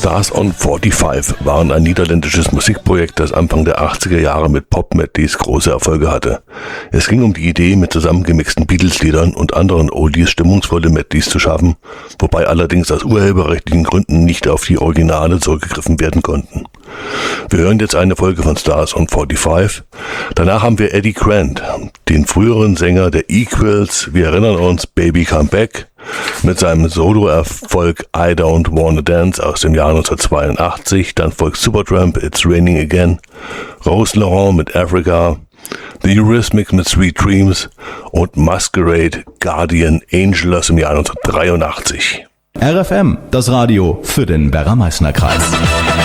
Stars on 45 waren ein niederländisches Musikprojekt, das Anfang der 80er Jahre mit Pop-Medleys große Erfolge hatte. Es ging um die Idee, mit zusammengemixten Beatles-Liedern und anderen Oldies stimmungsvolle Medleys zu schaffen, wobei allerdings aus urheberrechtlichen Gründen nicht auf die Originale zurückgegriffen werden konnten. Wir hören jetzt eine Folge von Stars on 45. Danach haben wir Eddie Grant, den früheren Sänger der Equals. Wir erinnern uns, Baby Come Back, mit seinem Solo-Erfolg I Don't Wanna Dance aus dem Jahr 1982. Dann folgt Supertramp, It's Raining Again, Rose Laurent mit Africa, The Eurythmics mit Sweet Dreams und Masquerade, Guardian Angel aus dem Jahr 1983. RFM, das Radio für den Werra-Meißner-Kreis.